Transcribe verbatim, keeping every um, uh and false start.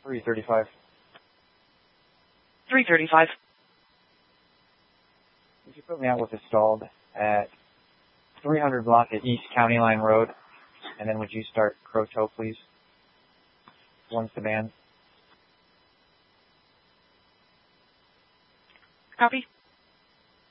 three thirty-five. three thirty-five. Would you put me out with a stalled at three hundred block at East County Line Road, and then would you start Croteau, please? One sedan. Copy.